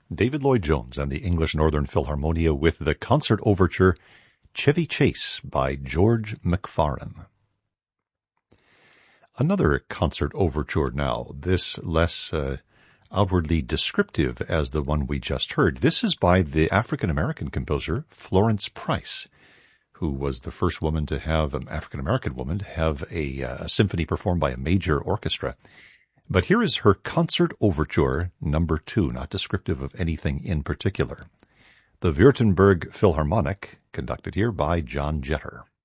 David Lloyd Jones and the English Northern Philharmonia with the concert overture Chevy Chase by George McFarren. Another concert overture now, this less outwardly descriptive as the one we just heard. This is by the African-American composer Florence Price, who was the first woman to have, an African-American woman, to have a symphony performed by a major orchestra. But here is her concert overture number 2, not descriptive of anything in particular. The Württemberg Philharmonic, conducted here by John Jetter.